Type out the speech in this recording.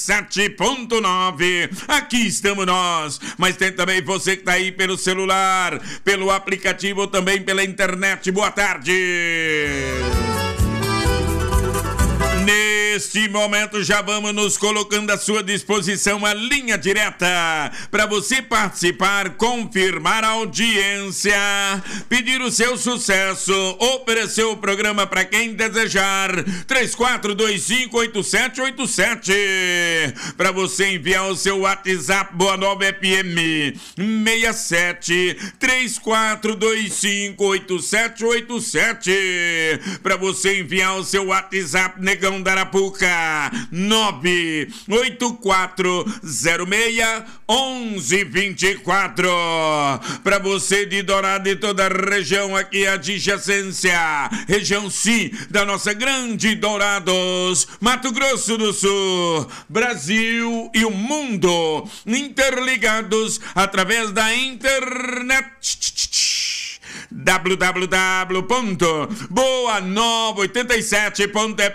7.9, aqui estamos nós, mas tem também você que está aí pelo celular, pelo aplicativo, também pela internet. Boa tarde. Neste momento já vamos nos colocando à sua disposição a linha direta para você participar, confirmar a audiência, pedir o seu sucesso, oferecer o programa para quem desejar. 34258787 para você enviar o seu WhatsApp. Boa Nova FM 67 34258787 para você enviar o seu WhatsApp, Negão da Arapuca, 984061124. Para você de Dourado e toda a região aqui adjacência, região sim da nossa grande Dourados, Mato Grosso do Sul, Brasil e o mundo, interligados através da internet. www.boanova87.fm